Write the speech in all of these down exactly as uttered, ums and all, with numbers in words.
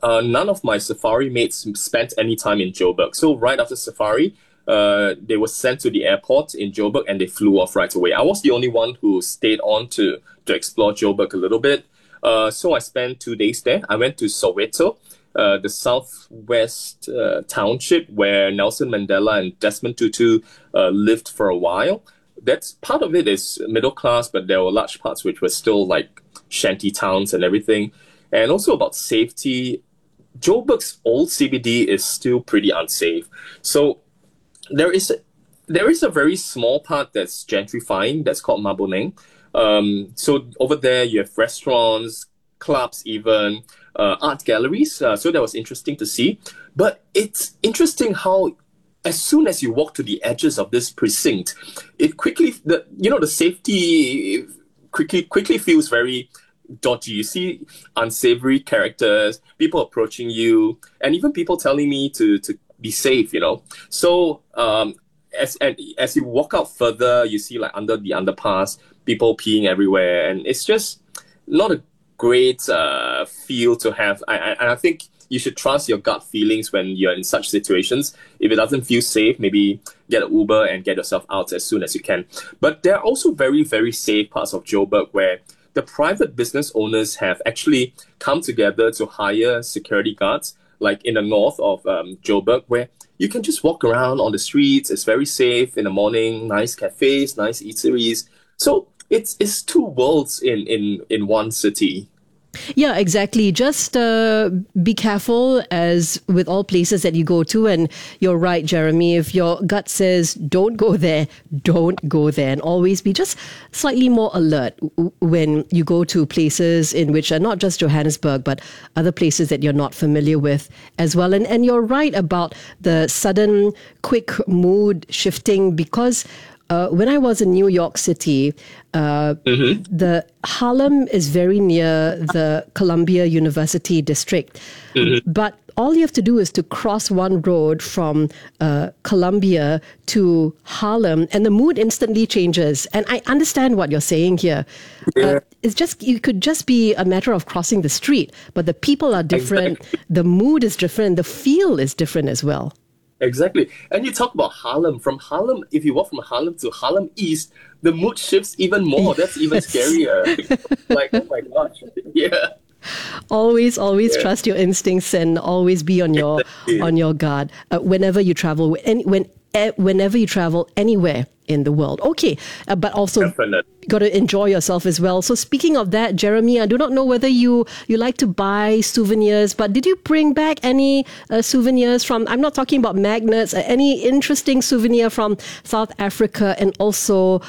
uh, none of my safari mates spent any time in Joburg. So right after safari, uh, they were sent to the airport in Joburg and they flew off right away. I was the only one who stayed on to, to explore Joburg a little bit. Uh, so I spent two days there. I went to Soweto, uh, the southwest uh, township where Nelson Mandela and Desmond Tutu uh, lived for a while. That's part of it is middle class, but there were large parts which were still like shanty towns and everything. And also about safety, Joburg's old C B D is still pretty unsafe. So there is a, there is a very small part that's gentrifying, that's called Maboneng. Um, so over there you have restaurants, clubs even, uh, art galleries. Uh, so that was interesting to see. But it's interesting how as soon as you walk to the edges of this precinct, it quickly, the you know, the safety quickly quickly feels very dodgy. You see unsavory characters, people approaching you, and even people telling me to to be safe, you know. So um, as and as you walk out further, you see like under the underpass, people peeing everywhere, and it's just not a great uh, feel to have. I, I, and I think you should trust your gut feelings when you're in such situations. If it doesn't feel safe, maybe get an Uber and get yourself out as soon as you can. But there are also very, very safe parts of Joburg where the private business owners have actually come together to hire security guards, like in the north of um, Joburg, where you can just walk around on the streets. It's very safe in the morning, nice cafes, nice eateries. So it's it's two worlds in, in, in one city. Yeah, exactly. Just uh, be careful as with all places that you go to. And you're right, Jeremy. If your gut says don't go there, don't go there. And always be just slightly more alert when you go to places in which are not just Johannesburg, but other places that you're not familiar with as well. And, and you're right about the sudden, quick mood shifting because Uh, when I was in New York City, uh, mm-hmm. the Harlem is very near the Columbia University district. Mm-hmm. But all you have to do is to cross one road from uh, Columbia to Harlem, and the mood instantly changes. And I understand what you're saying here. Yeah. Uh, it's just, you could just be a matter of crossing the street, but the people are different, exactly. The mood is different, the feel is different as well. Exactly. And you talk about Harlem. From Harlem, if you walk from Harlem to Harlem East, the mood shifts even more. That's even scarier. Like, oh my gosh. Yeah. Always, always yeah. trust your instincts and always be on your exactly. on your guard uh, whenever you travel. Any, when, uh, whenever you travel anywhere in the world. Okay, uh, but also Definitely. Got to enjoy yourself as well. So speaking of that, Jeremy, I do not know whether you, you like to buy souvenirs, but did you bring back any uh, souvenirs from, I'm not talking about magnets, uh, any interesting souvenir from South Africa? And also,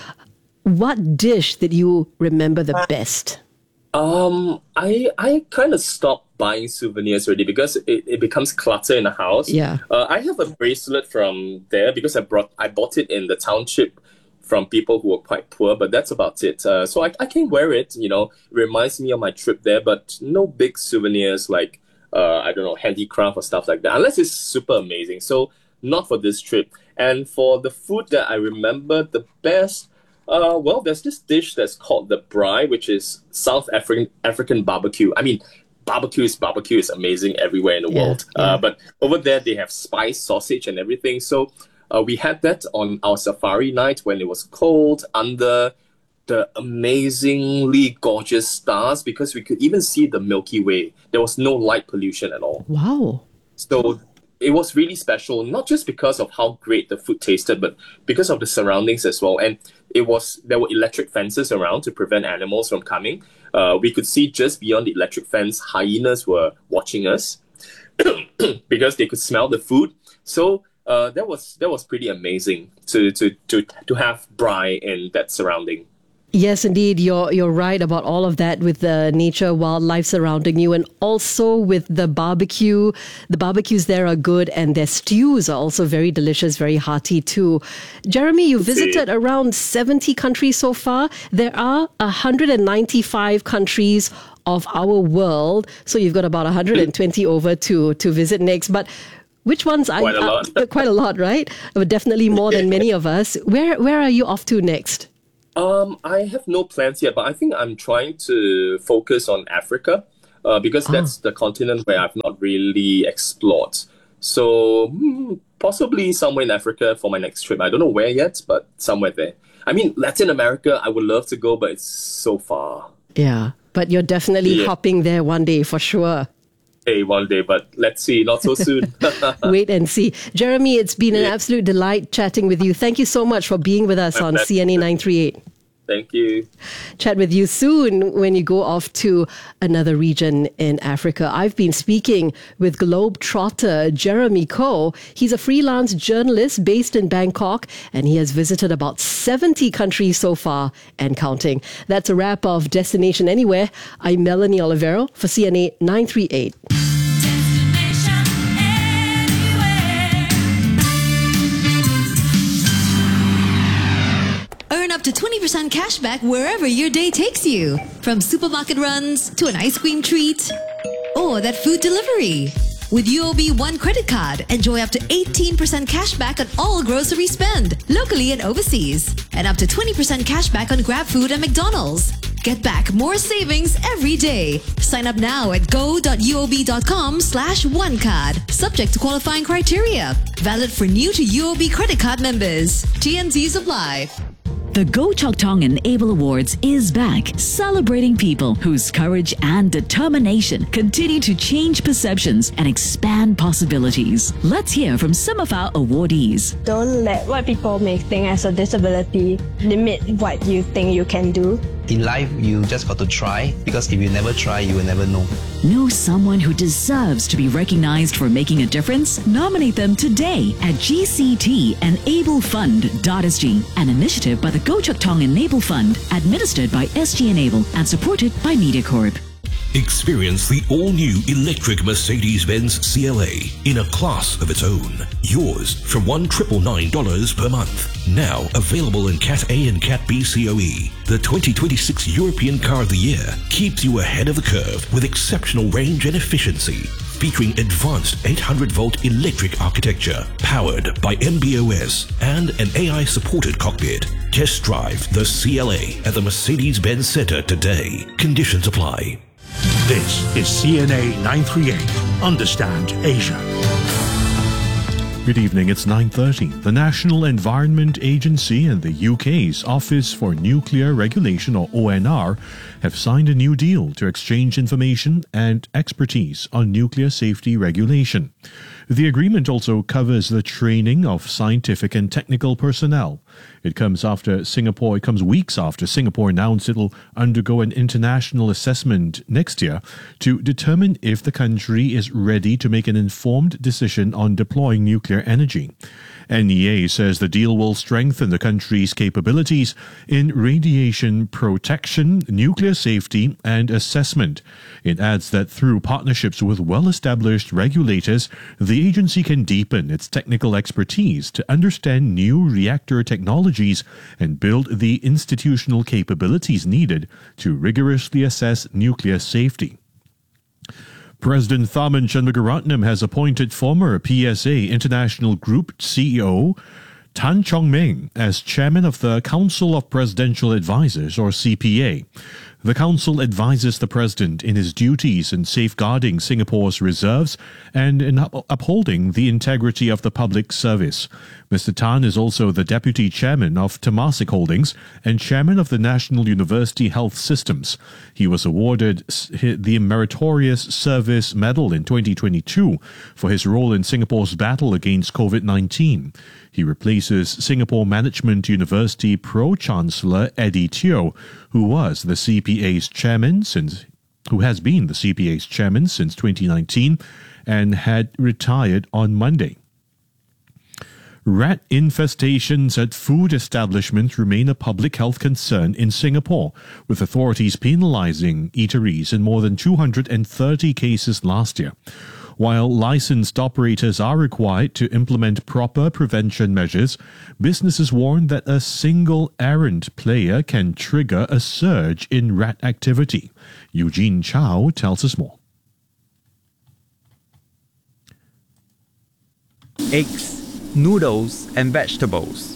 what dish did you remember the best? Um, I I kind of stopped buying souvenirs already because it, it becomes clutter in the house. Yeah. Uh, I have a bracelet from there because I brought I bought it in the township from people who were quite poor, but that's about it. Uh, so I, I can wear it, you know, it reminds me of my trip there, but no big souvenirs like, uh, I don't know, handicraft or stuff like that, unless it's super amazing. So not for this trip. And for the food that I remember the best, Uh, well, there's this dish that's called the braai, which is South African African barbecue. I mean, barbecue is barbecue is amazing everywhere in the yeah, world. Yeah. Uh, but over there, they have spiced sausage and everything. So uh, we had that on our safari night when it was cold under the amazingly gorgeous stars because we could even see the Milky Way. There was no light pollution at all. Wow. So it was really special, not just because of how great the food tasted, but because of the surroundings as well. And it was there were electric fences around to prevent animals from coming. Uh, we could see just beyond the electric fence, hyenas were watching us because they could smell the food. So uh, that was that was pretty amazing to to to to have braai in that surrounding. Yes, indeed. You're you're right about all of that with the nature, wildlife surrounding you, and also with the barbecue. The barbecues there are good, and their stews are also very delicious, very hearty too. Jeremy, you visited around seventy countries so far. There are one hundred ninety-five countries of our world, so you've got about one hundred twenty over to to visit next. But which ones are quite a lot? Uh, quite a lot, right? But definitely more than many of us. Where where are you off to next? Um, I have no plans yet, but I think I'm trying to focus on Africa. uh, because Ah. that's the continent where I've not really explored. So hmm, possibly somewhere in Africa for my next trip. I don't know where yet, but somewhere there. I mean, Latin America, I would love to go, but it's so far. Yeah, but you're definitely Yeah. hopping there one day for sure. Hey, one day, but let's see, not so soon. Wait and see. Jeremy, it's been an Yeah. absolute delight chatting with you. Thank you so much for being with us My on pleasure. C N A nine three eight. Thank you. Chat with you soon when you go off to another region in Africa. I've been speaking with Globetrotter Jeremy Koh. He's a freelance journalist based in Bangkok, and he has visited about seventy countries so far and counting. That's a wrap of Destination Anywhere. I'm Melanie Olivero for C N A nine three eight. Destination Anywhere. Earn up to twenty percent cash back wherever your day takes you. From supermarket runs to an ice cream treat or that food delivery. With U O B One credit card, enjoy up to eighteen percent cash back on all grocery spend, locally and overseas. And up to twenty percent cash back on GrabFood and McDonald's. Get back more savings every day. Sign up now at go.uob.com slash one card. Subject to qualifying criteria. Valid for new to U O B credit card members. T N Cs apply. The Go Chok Tong Enable Awards is back, celebrating people whose courage and determination continue to change perceptions and expand possibilities. Let's hear from some of our awardees. Don't let what people may think as a disability limit what you think you can do. In life, you just got to try, because if you never try, you will never know. Know someone who deserves to be recognized for making a difference? Nominate them today at G C T Enable Fund dot S G, an initiative by the Go Chok Tong Enable Fund, administered by S G Enable and supported by MediaCorp. Experience the all-new electric Mercedes-Benz C L A in a class of its own. Yours from one thousand nine hundred ninety-nine dollars per month. Now available in Cat A and Cat B C O E. The twenty twenty-six European Car of the Year keeps you ahead of the curve with exceptional range and efficiency. Featuring advanced eight hundred volt electric architecture, powered by M B O S and an A I-supported cockpit. Test drive the C L A at the Mercedes-Benz Center today. Conditions apply. This is C N A nine three eight. Understand Asia. Good evening, it's nine thirty. The National Environment Agency and the U K's Office for Nuclear Regulation, or O N R, have signed a new deal to exchange information and expertise on nuclear safety regulation. The agreement also covers the training of scientific and technical personnel. It comes after Singapore, it comes weeks after Singapore announced it will undergo an international assessment next year to determine if the country is ready to make an informed decision on deploying nuclear energy. N E A says the deal will strengthen the country's capabilities in radiation protection, nuclear safety, and assessment. It adds that through partnerships with well-established regulators, the agency can deepen its technical expertise to understand new reactor technologies and build the institutional capabilities needed to rigorously assess nuclear safety. President Tharman Shanmugaratnam has appointed former P S A International Group C E O Tan Chong Meng as chairman of the Council of Presidential Advisors, or C P A. The council advises the president in his duties in safeguarding Singapore's reserves and in up- upholding the integrity of the public service. Mister Tan is also the deputy chairman of Temasek Holdings and chairman of the National University Health Systems. He was awarded the Meritorious Service Medal in twenty twenty-two for his role in Singapore's battle against COVID nineteen. He replaces Singapore Management University Pro-Chancellor Eddie Teo, who was the C P A's chairman since, who has been the C P A's chairman since twenty nineteen and had retired on Monday. Rat infestations at food establishments remain a public health concern in Singapore, with authorities penalizing eateries in more than two hundred thirty cases last year. While licensed operators are required to implement proper prevention measures, businesses warn that a single errant player can trigger a surge in rat activity. Eugene Chow tells us more. Eggs, noodles, and vegetables.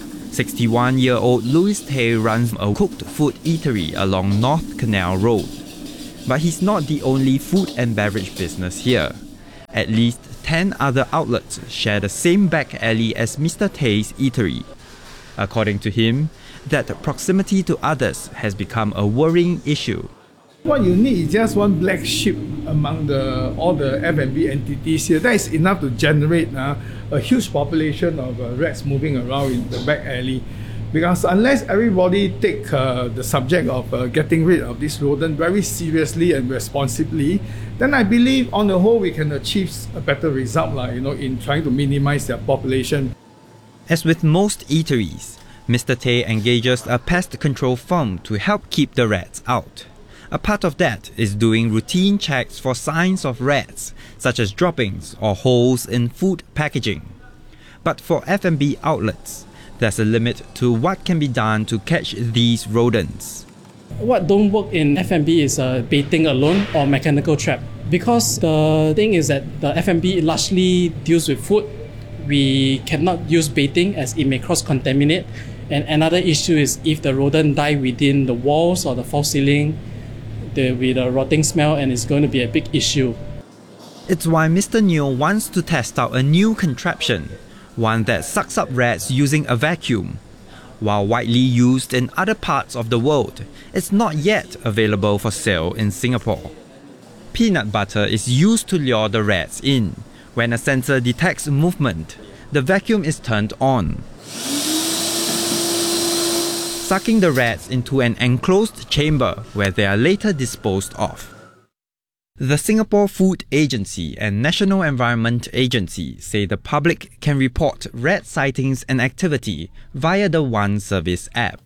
sixty-one-year-old Louis Tay runs a cooked food eatery along North Canal Road. But he's not the only food and beverage business here. At least ten other outlets share the same back alley as Mister Tay's eatery. According to him, that proximity to others has become a worrying issue. What you need is just one black sheep among the all the F and B entities here. That is enough to generate uh, a huge population of uh, rats moving around in the back alley. Because unless everybody take uh, the subject of uh, getting rid of this rodent very seriously and responsibly, then I believe on the whole we can achieve a better result, like, you know, in trying to minimize their population. As with most eateries, Mister Tay engages a pest control firm to help keep the rats out. A part of that is doing routine checks for signs of rats, such as droppings or holes in food packaging. But for F and B outlets, there's a limit to what can be done to catch these rodents. What don't work in F and B is uh, baiting alone or mechanical trap. Because the thing is that the F and B largely deals with food, we cannot use baiting as it may cross-contaminate. And another issue is if the rodent die within the walls or the false ceiling, there will be the rotting smell and it's going to be a big issue. It's why Mister Neo wants to test out a new contraption, one that sucks up rats using a vacuum. While widely used in other parts of the world, it's not yet available for sale in Singapore. Peanut butter is used to lure the rats in. When a sensor detects movement, the vacuum is turned on, sucking the rats into an enclosed chamber where they are later disposed of. The Singapore Food Agency and National Environment Agency say the public can report rat sightings and activity via the One Service app.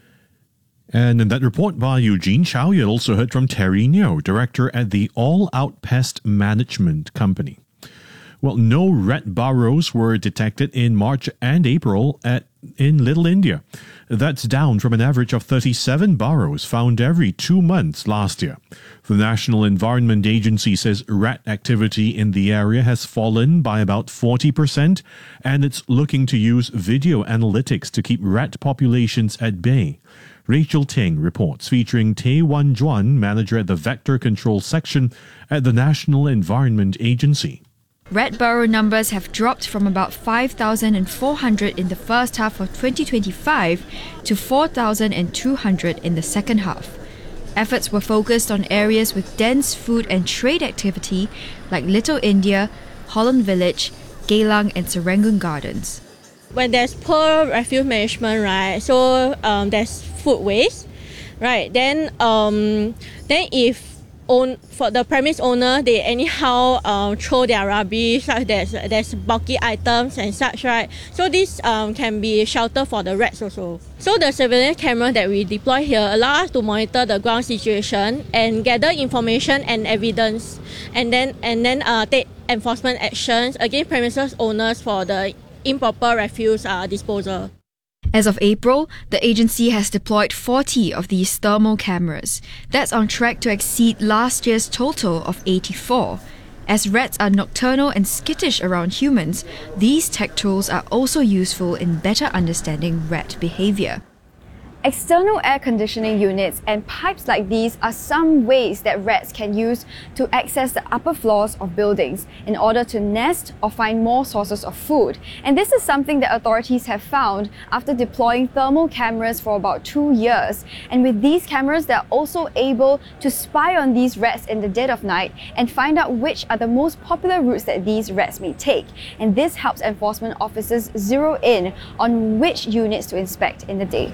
And in that report by Eugene Chow, you also heard from Terry Neo, director at the All Out Pest Management Company. Well, no rat burrows were detected in March and April at in Little India. That's down from an average of thirty-seven burrows found every two months last year. The National Environment Agency says rat activity in the area has fallen by about forty percent, and it's looking to use video analytics to keep rat populations at bay. Rachel Ting reports, featuring Tay Wan Juan, manager at the Vector Control Section at the National Environment Agency. Rat burrow numbers have dropped from about five thousand four hundred in the first half of twenty twenty-five to four thousand two hundred in the second half. Efforts were focused on areas with dense food and trade activity like Little India, Holland Village, Geylang and Serangoon Gardens. When there's poor refuse management, right, so um, there's food waste, right, then um, then if Own, for the premise owner, they anyhow uh, throw their rubbish, like there's, there's bulky items and such, right? So this um, can be shelter for the rats also. So the surveillance camera that we deploy here allow us to monitor the ground situation and gather information and evidence, and then and then uh, take enforcement actions against premises owners for the improper refuse uh, disposal. As of April, the agency has deployed forty of these thermal cameras. That's on track to exceed last year's total of eighty-four. As rats are nocturnal and skittish around humans, these tech tools are also useful in better understanding rat behavior. External air conditioning units and pipes like these are some ways that rats can use to access the upper floors of buildings in order to nest or find more sources of food. And this is something that authorities have found after deploying thermal cameras for about two years. And with these cameras, they're also able to spy on these rats in the dead of night and find out which are the most popular routes that these rats may take. And this helps enforcement officers zero in on which units to inspect in the day.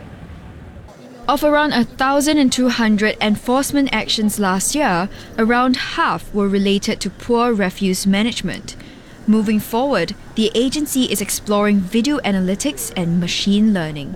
Of around one thousand two hundred enforcement actions last year, around half were related to poor refuse management. Moving forward, the agency is exploring video analytics and machine learning.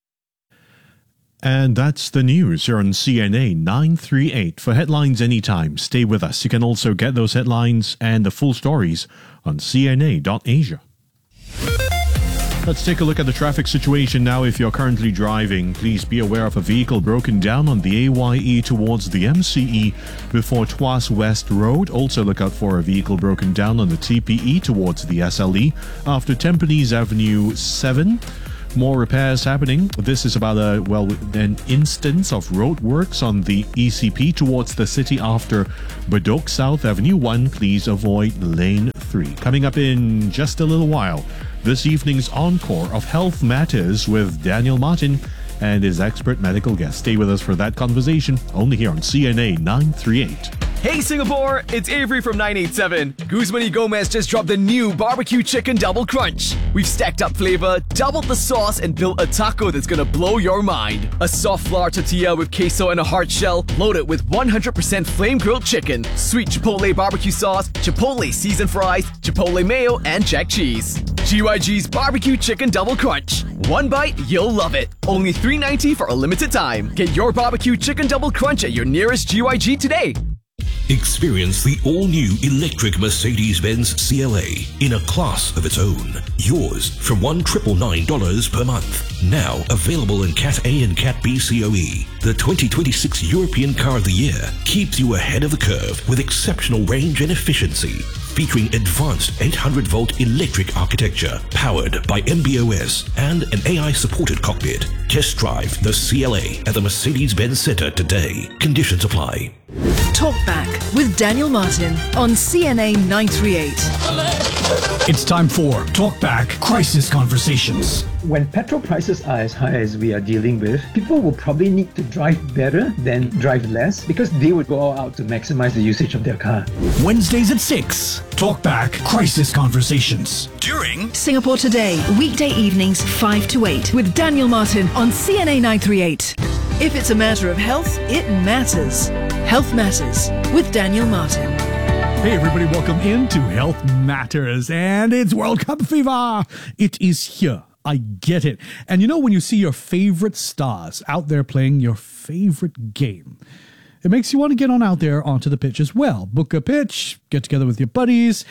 And that's the news here on C N A nine thirty-eight. For headlines anytime, stay with us. You can also get those headlines and the full stories on C N A dot asia. Let's take a look at the traffic situation now. If you're currently driving, please be aware of a vehicle broken down on the A Y E towards the M C E before Tuas West Road. Also look out for a vehicle broken down on the T P E towards the S L E after Tampines Avenue seven. More repairs happening. This is about a, well, an instance of roadworks on the E C P towards the city after Bedok South Avenue one. Please avoid lane three. Coming up in just a little while, this evening's encore of Health Matters with Daniel Martin and his expert medical guest. Stay with us for that conversation, only here on C N A nine thirty-eight. Hey Singapore, it's Avery from nine eight seven. Guzman y Gomez just dropped the new barbecue chicken double crunch. We've stacked up flavor, doubled the sauce, and built a taco that's gonna blow your mind. A soft flour tortilla with queso and a hard shell, loaded with one hundred percent flame grilled chicken, sweet chipotle barbecue sauce, chipotle seasoned fries, chipotle mayo, and jack cheese. G Y G's barbecue chicken double crunch. One bite, you'll love it. Only three ninety for a limited time. Get your barbecue chicken double crunch at your nearest G Y G today. Experience the all-new electric Mercedes-Benz C L A in a class of its own. Yours from one thousand nine hundred ninety-nine dollars per month. Now available in Cat A and Cat B C O E. The twenty twenty-six European Car of the Year keeps you ahead of the curve with exceptional range and efficiency. Featuring advanced eight hundred volt electric architecture, powered by M B O S and an A I-supported cockpit. Test drive the C L A at the Mercedes-Benz Center today. Conditions apply. Talk Back with Daniel Martin on C N A nine thirty-eight. It's time for Talk Back Crisis Conversations. When petrol prices are as high as we are dealing with, people will probably need to drive better than drive less because they would go all out to maximize the usage of their car. Wednesdays at six. Talk Back Crisis Conversations. During Singapore Today, weekday evenings five to eight with Daniel Martin on C N A nine thirty-eight. If it's a matter of health, it matters. Health Matters with Daniel Martin. Hey everybody, welcome into Health Matters, and it's World Cup fever. It is here. I get it. And you know, when you see your favorite stars out there playing your favorite game, it makes you want to get on out there onto the pitch as well. Book a pitch, get together with your buddies,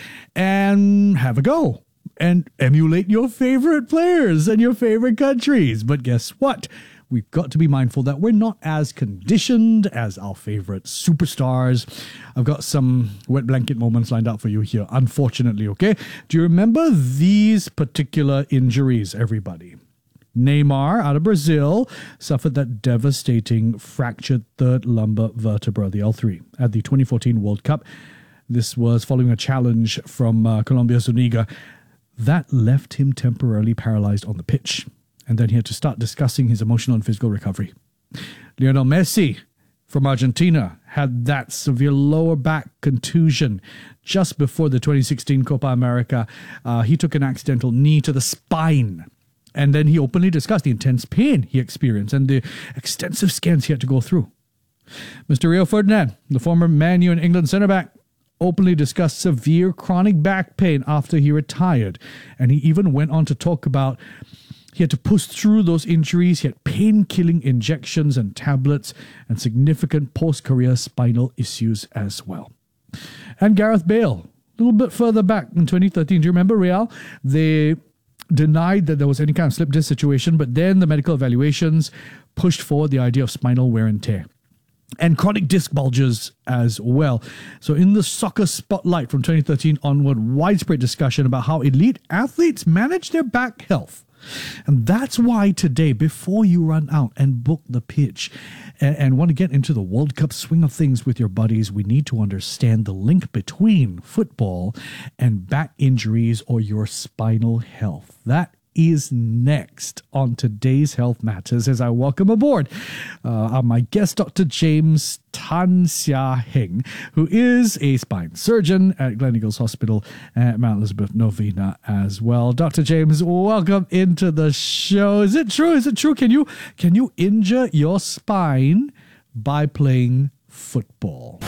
and have a go. And emulate your favorite players and your favorite countries. But guess what? We've got to be mindful that we're not as conditioned as our favorite superstars. I've got some wet blanket moments lined up for you here, unfortunately, okay? Do you remember these particular injuries, everybody? Neymar, out of Brazil, suffered that devastating fractured third lumbar vertebra, the L three, at the twenty fourteen World Cup. This was following a challenge from uh, Colombia Zuniga. That left him temporarily paralyzed on the pitch. And then he had to start discussing his emotional and physical recovery. Lionel Messi from Argentina had that severe lower back contusion just before the twenty sixteen Copa America. Uh, he took an accidental knee to the spine. And then he openly discussed the intense pain he experienced and the extensive scans he had to go through. Mister Rio Ferdinand, the former Man U and England centre-back, openly discussed severe chronic back pain after he retired. And he even went on to talk about he had to push through those injuries. He had pain-killing injections and tablets and significant post-career spinal issues as well. And Gareth Bale, a little bit further back in twenty thirteen, do you remember, Real? They denied that there was any kind of slip disc situation, but then the medical evaluations pushed forward the idea of spinal wear and tear. And chronic disc bulges as well. So in the soccer spotlight from twenty thirteen onward, widespread discussion about how elite athletes manage their back health. And that's why today, before you run out and book the pitch and, and want to get into the World Cup swing of things with your buddies, we need to understand the link between football and back injuries or your spinal health. That is next on today's Health Matters as I welcome aboard uh, my guest, Doctor James Tan Sia Heng, who is a spine surgeon at Gleneagles Hospital at Mount Elizabeth Novena as well. Doctor James, welcome into the show. Is it true? Is it true? Can you can you injure your spine by playing football?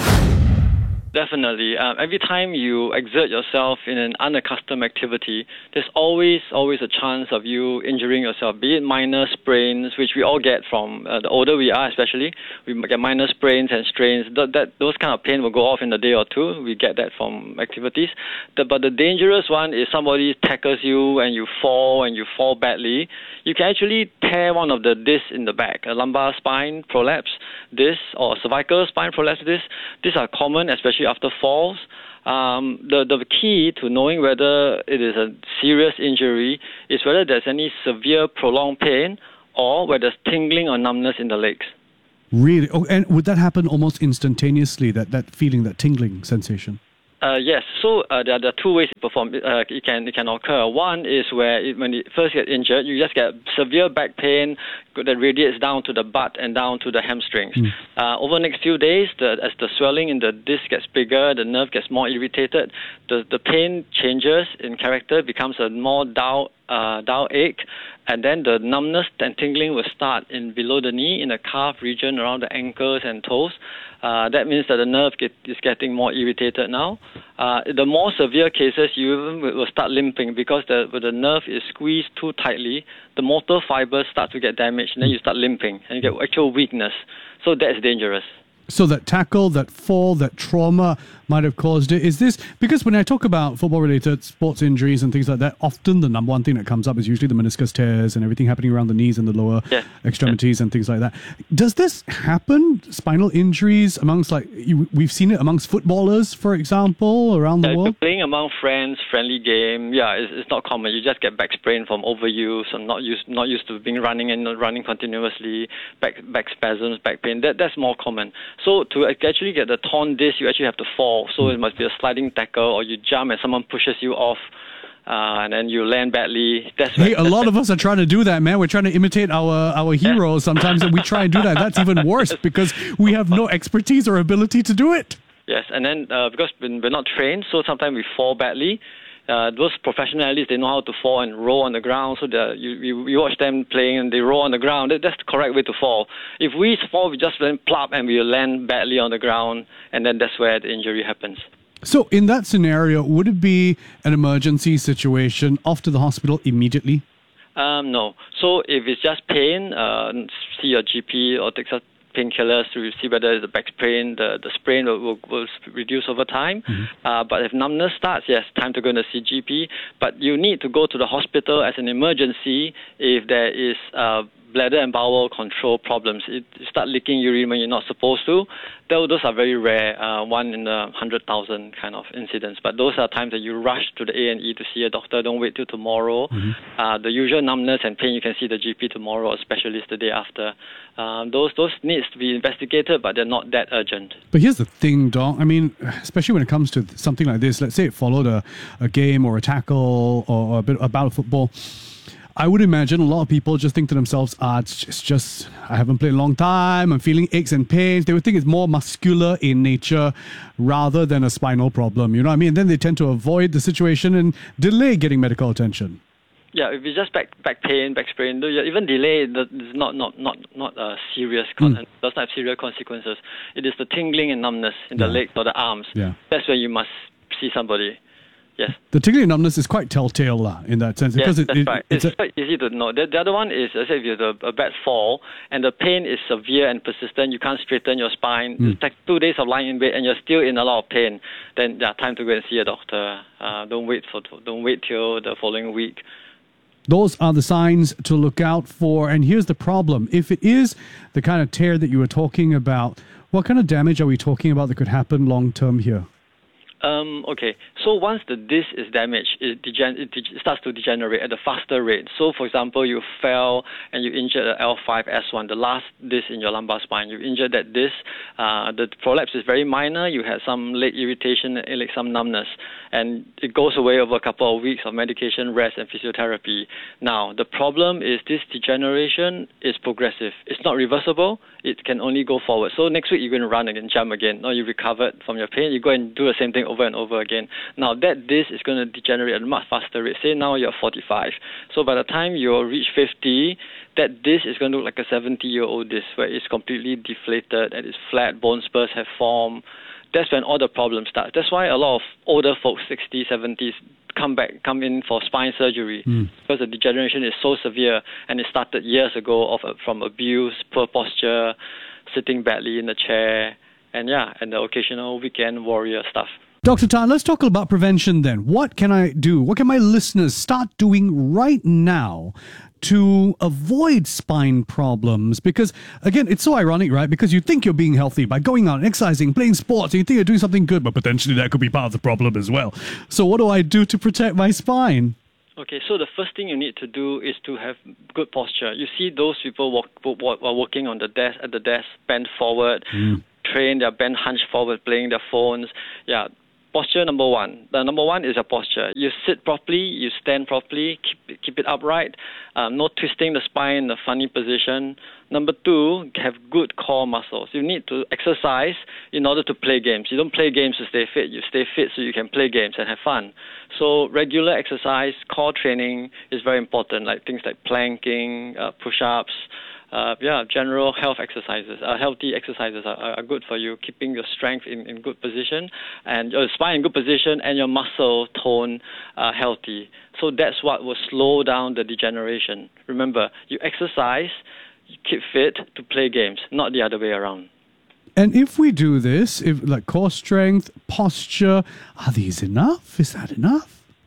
Definitely. Um, every time you exert yourself in an unaccustomed activity, there's always, always a chance of you injuring yourself, be it minor sprains, which we all get from uh, the older we are especially. We get minor sprains and strains. That, that Those kind of pain will go off in a day or two. We get that from activities. The, but the dangerous one is somebody tackles you and you fall and you fall badly. You can actually tear one of the discs in the back, a lumbar spine prolapse disc or cervical spine prolapse disc. These are common, especially after falls. Um, the, the key to knowing whether it is a serious injury is whether there's any severe prolonged pain or whether there's tingling or numbness in the legs. Really? Oh, and would that happen almost instantaneously, that, that feeling, that tingling sensation? Uh, yes, so uh, there, are, there are two ways to perform. Uh, it can it can occur. One is where it, when you first get injured, you just get severe back pain that radiates down to the butt and down to the hamstrings. Mm. Uh, over the next few days, the, as the swelling in the disc gets bigger, the nerve gets more irritated, the, the pain changes in character, becomes a more dull, uh, dull ache, and then the numbness and tingling will start in below the knee, in the calf region, around the ankles and toes. Uh, that means that the nerve get, is getting more irritated now. Uh, the more severe cases, you even will start limping because the, the nerve is squeezed too tightly. The motor fibers start to get damaged, and then you start limping, and you get actual weakness. So that's dangerous. So that tackle, that fall, that trauma might have caused it. Is this, because when I talk about football-related sports injuries and things like that, often the number one thing that comes up is usually the meniscus tears and everything happening around the knees and the lower yeah. extremities yeah. and things like that. Does this happen, spinal injuries, amongst, like, you, we've seen it amongst footballers, for example, around the yeah, world? Playing among friends, friendly game, yeah, it's, it's not common. You just get back sprain from overuse and not used not used to being running and not running continuously, back back spasms, back pain. That That's more common. So to actually get the torn disc, you actually have to fall. So it must be a sliding tackle, or you jump and someone pushes you off, uh, and then you land badly. That's hey, a lot of us are trying to do that, man. We're trying to imitate our, our heroes sometimes, and we try and do that. That's even worse because we have no expertise or ability to do it. Yes, and then uh, because we're not trained, so sometimes we fall badly. Uh, those professional athletes, they know how to fall and roll on the ground. So you, you you watch them playing and they roll on the ground. That, that's the correct way to fall. If we fall, we just then plop and we land badly on the ground, and then that's where the injury happens. So in that scenario, would it be an emergency situation, off to the hospital immediately? Um, no. So if it's just pain, uh, see your G P or take some painkillers to see whether the back sprain, the, the sprain will, will, will reduce over time. Mm-hmm. Uh, but if numbness starts, yes, time to go to see G P. But you need to go to the hospital as an emergency if there is uh, bladder and bowel control problems. It, you start leaking urine when you're not supposed to. Those, those are very rare, uh, one in a hundred thousand kind of incidents. But those are times that you rush to the A and E to see a doctor. Don't wait till tomorrow. Mm-hmm. Uh, the usual numbness and pain, you can see the G P tomorrow or specialist the day after. Um, those those needs to be investigated, but they're not that urgent. But here's the thing, Dong. I mean, especially when it comes to something like this, let's say it followed a, a game or a tackle or a bit about football. I would imagine a lot of people just think to themselves, ah, it's just, it's just, I haven't played a long time, I'm feeling aches and pains. They would think it's more muscular in nature rather than a spinal problem, you know what I mean? And then they tend to avoid the situation and delay getting medical attention. Yeah, if it's just back back pain, back sprain, even delay is not not not not a serious con- mm. does not have serious consequences. It is the tingling and numbness in yeah. the legs or the arms. Yeah. That's where you must see somebody. Yes. The tingling and numbness is quite telltale uh, in that sense. Because yes, it, that's it, right. It's, it's a, quite easy to know. The, the other one is, as I said, if you have a, a bad fall and the pain is severe and persistent, you can't straighten your spine, mm. it's like two days of lying in bed and you're still in a lot of pain, then yeah, time to go and see a doctor. Uh, don't wait for don't wait till the following week. Those are the signs to look out for. And here's the problem. If it is the kind of tear that you were talking about, what kind of damage are we talking about that could happen long term here? Um, okay, so once the disc is damaged, it, degen- it de- starts to degenerate at a faster rate. So, for example, you fell and you injured the L five S one, the last disc in your lumbar spine. You injured that disc. Uh, the prolapse is very minor. You had some leg irritation, like some numbness, and it goes away over a couple of weeks of medication, rest, and physiotherapy. Now, the problem is this degeneration is progressive. It's not reversible. It can only go forward. So next week you're going to run again, jump again. Now you recovered from your pain, you go and do the same thing over and over again. Now that disc is going to degenerate at a much faster rate. Say now you're forty-five. So by the time you reach fifty, that disc is going to look like a seventy-year-old disc where it's completely deflated and it's flat, bone spurs have formed. That's when all the problems start. That's why a lot of older folks, sixties, seventies, come back, come in for spine surgery mm. because the degeneration is so severe and it started years ago of from abuse, poor posture, sitting badly in the chair, and yeah, and the occasional weekend warrior stuff. Doctor Tan, let's talk about prevention then. What can I do? What can my listeners start doing right now to avoid spine problems? Because, again, it's so ironic, right? Because you think you're being healthy by going out and exercising, playing sports, and you think you're doing something good, but potentially that could be part of the problem as well. So what do I do to protect my spine? Okay, so the first thing you need to do is to have good posture. You see those people walk, walk, are working on the desk at the desk, bent forward, mm. train their bent hunched forward, playing their phones. Yeah. Posture number one. The number one is your posture. You sit properly, you stand properly, keep keep it upright, um, no twisting the spine in a funny position. Number two, have good core muscles. You need to exercise in order to play games. You don't play games to stay fit. You stay fit so you can play games and have fun. So regular exercise, core training is very important, like things like planking, uh, push-ups, Uh, yeah, general health exercises, uh, healthy exercises are, are good for you, keeping your strength in, in good position and your spine in good position and your muscle tone uh, healthy. So that's what will slow down the degeneration. Remember, you exercise, you keep fit to play games, not the other way around. And if we do this, if like core strength, posture, are these enough? Is that enough?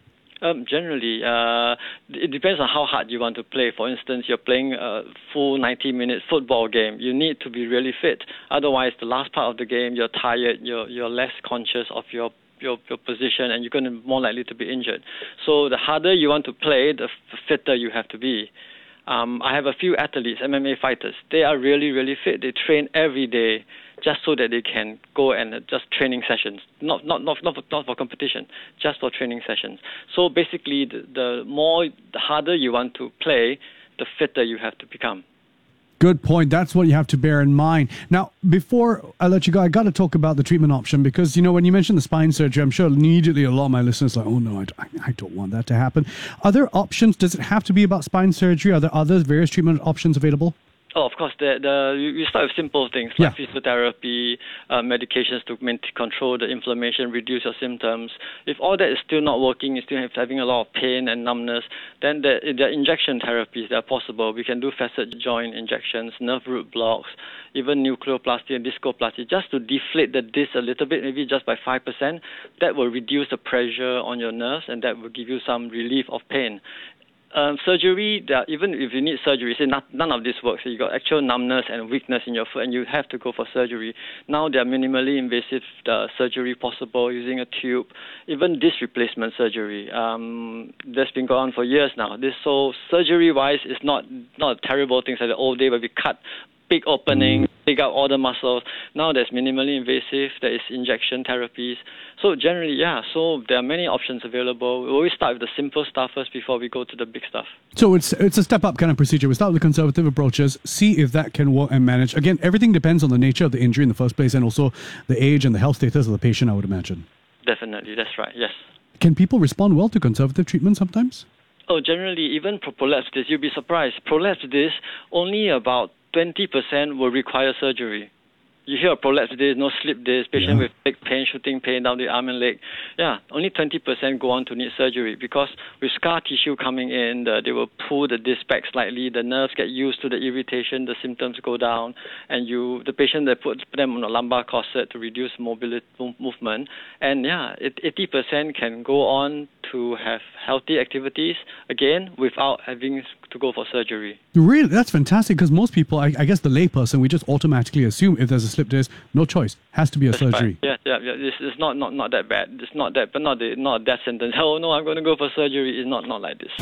Um, generally, uh, it depends on how hard you want to play. For instance, you're playing a full ninety-minute football game. You need to be really fit. Otherwise, the last part of the game, you're tired, you're you're less conscious of your your, your position, and you're going to be more likely to be injured. So the harder you want to play, the fitter you have to be. Um, I have a few athletes, M M A fighters. They are really, really fit. They train every day just so that they can go and just training sessions, not not not not for, not for competition, just for training sessions. So basically, the, the more, the harder you want to play, the fitter you have to become. Good point. That's what you have to bear in mind. Now, before I let you go, I got to talk about the treatment option because, you know, when you mentioned the spine surgery, I'm sure immediately a lot of my listeners are like, oh, no, I, I don't want that to happen. Are there options? Does it have to be about spine surgery? Are there other various treatment options available? Oh, of course. The, the, you start with simple things like yeah. physiotherapy, uh, medications to maintain, control the inflammation, reduce your symptoms. If all that is still not working, you're still having a lot of pain and numbness, then the, the injection therapies that are possible. We can do facet joint injections, nerve root blocks, even nucleoplasty and discoplasty, just to deflate the disc a little bit, maybe just by five percent. That will reduce the pressure on your nerves and that will give you some relief of pain. Um, surgery, that even if you need surgery, say not, none of this works. So you got actual numbness and weakness in your foot, and you have to go for surgery. Now there are minimally invasive uh, surgery possible using a tube, even disc replacement surgery. Um, that's been going on for years now. This so surgery-wise is not not a terrible thing like the old day where we cut big opening, dig out all the muscles. Now there's minimally invasive, there is injection therapies. So generally, yeah, so there are many options available. We always start with the simple stuff first before we go to the big stuff. So it's it's a step-up kind of procedure. We start with the conservative approaches, see if that can work and manage. Again, everything depends on the nature of the injury in the first place and also the age and the health status of the patient, I would imagine. Definitely, that's right, yes. Can people respond well to conservative treatment sometimes? Oh, generally, even for prolapse disc, you'll be surprised. Prolapse disc, only about twenty percent will require surgery. You hear of prolapse disc, no slip disc, patient yeah. with leg pain, shooting pain down the arm and leg. Yeah, only twenty percent go on to need surgery because with scar tissue coming in, the, they will pull the disc back slightly, the nerves get used to the irritation, the symptoms go down, and you, the patient, they put them on a lumbar corset to reduce mobility movement. And yeah, eighty percent can go on to have healthy activities, again, without having to go for surgery. Really? That's fantastic because most people, I, I guess the layperson, we just automatically assume if there's a slip disc, no choice, has to be a That's surgery. Right. Yeah, yeah, yeah. It's, it's not, not, not that bad. It's not that, but not the, not a death sentence. Oh no, I'm going to go for surgery. It's not, not like this.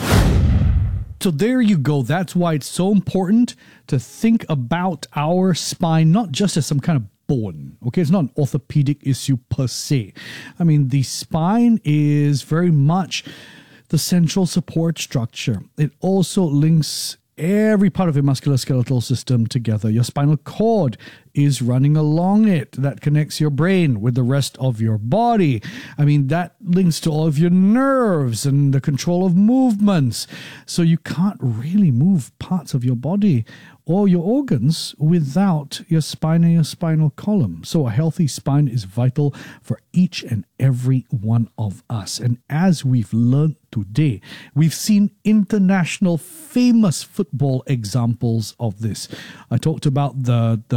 So there you go. That's why it's so important to think about our spine, not just as some kind of bone. Okay, it's not an orthopedic issue per se. I mean, the spine is very much the central support structure. It also links every part of your musculoskeletal system together. Your spinal cord is running along it. That connects your brain with the rest of your body. I mean, that links to all of your nerves and the control of movements. So you can't really move parts of your body or your organs without your spine and your spinal column. So a healthy spine is vital for each and every one of us. And as we've learned today, we've seen international famous football examples of this. I talked about the the the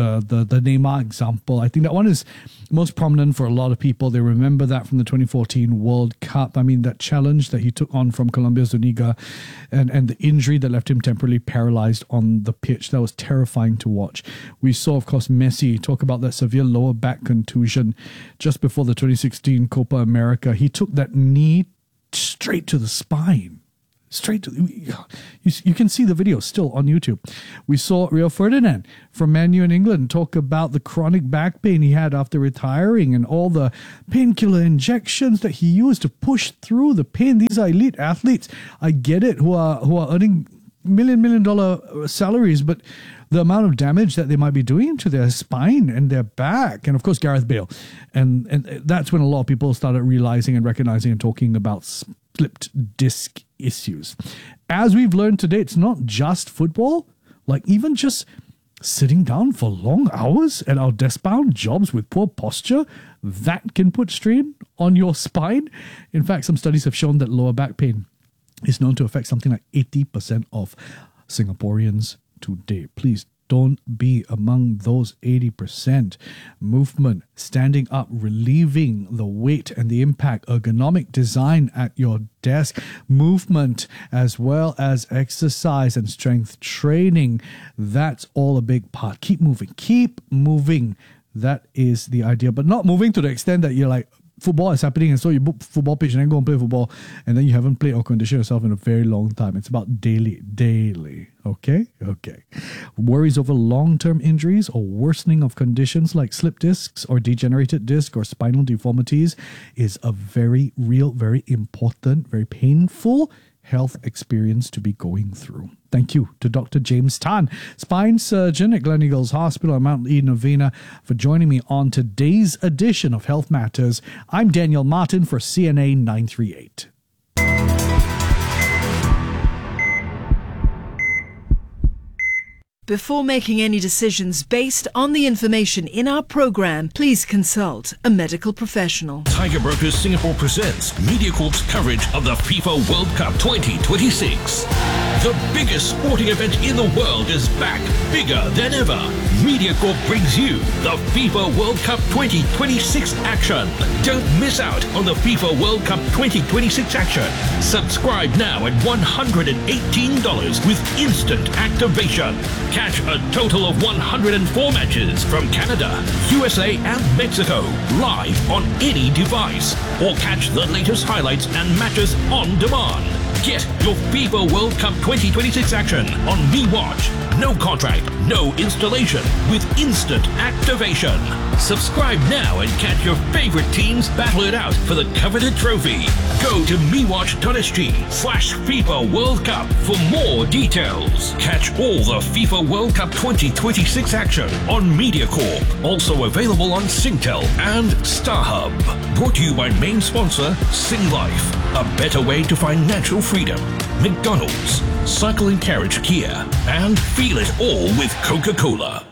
the Neymar example. I think that one is most prominent for a lot of people. They remember that from the twenty fourteen World Cup. I mean, that challenge that he took on from Colombia Zuniga and, and the injury that left him temporarily paralyzed on the pitch. That was terrifying to watch. We saw, of course, Messi talk about that severe lower back contusion just before the twenty sixteen Copa America. He took that knee straight to the spine. Straight to you, you can see the video still on YouTube. We saw Rio Ferdinand from Man U in England talk about the chronic back pain he had after retiring and all the painkiller injections that he used to push through the pain. These are elite athletes. I get it, who are who are earning million million dollar salaries, but the amount of damage that they might be doing to their spine and their back, and of course Gareth Bale, and and that's when a lot of people started realizing and recognizing and talking about slipped disc issues. As we've learned today, it's not just football. Like even just sitting down for long hours at our desk-bound jobs with poor posture, that can put strain on your spine. In fact, some studies have shown that lower back pain is known to affect something like eighty percent of Singaporeans today. Please don't be among those eighty percent. Movement, standing up, relieving the weight and the impact, ergonomic design at your desk, movement, as well as exercise and strength training. That's all a big part. Keep moving. Keep moving. That is the idea. But not moving to the extent that you're like, football is happening and so you book football pitch and then go and play football and then you haven't played or conditioned yourself in a very long time. It's about daily, daily. Okay? Okay. Worries over long-term injuries or worsening of conditions like slip discs or degenerated disc or spinal deformities is a very real, very important, very painful health experience to be going through. Thank you to Doctor James Tan, spine surgeon at Gleneagles Hospital in Mount Eden Novena, for joining me on today's edition of Health Matters. I'm Daniel Martin for C N A nine thirty-eight. Before making any decisions based on the information in our program, please consult a medical professional. Tiger Brokers Singapore presents MediaCorp's coverage of the FIFA World Cup twenty twenty-six. The biggest sporting event in the world is back, bigger than ever. MediaCorp brings you the FIFA World Cup twenty twenty-six action. Don't miss out on the FIFA World Cup twenty twenty-six action. Subscribe now at one hundred eighteen dollars with instant activation. Catch a total of one hundred four matches from Canada, U S A and Mexico live on any device. Or catch the latest highlights and matches on demand. Get your FIFA World Cup twenty twenty-six action on MeWatch. No contract, no installation, with instant activation. Subscribe now and catch your favorite teams battle it out for the coveted trophy. Go to mewatch.sg slash FIFA World Cup for more details. Catch all the FIFA World Cup twenty twenty-six action on MediaCorp. Also available on Singtel and StarHub. Brought to you by main sponsor Sing Life. A better way to financial freedom. McDonald's, Cycle and Carriage Kia, and feel it all with Coca-Cola.